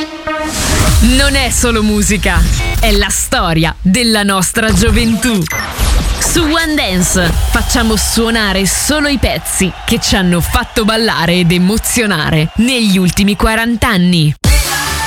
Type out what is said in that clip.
Non è solo musica, è la storia della nostra gioventù. Su One Dance facciamo suonare solo i pezzi che ci hanno fatto ballare ed emozionare negli ultimi 40 anni.